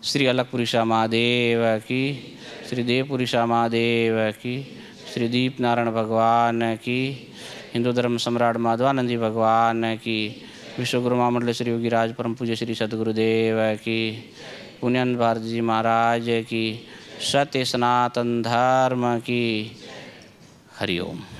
श्री अलकपुरीशा महादेव की, श्री देवपुरीशा महादेव की, श्री दीप नारायण भगवान की, हिंदू धर्म सम्राट माधवानंद जी भगवान की, विश्वगुरु महामंडल श्री योगीराज परम पूज्य श्री सद्गुरुदेव की, पुण्यन भारती जी महाराज की, सत्य सनातन धर्म की। हरिओम।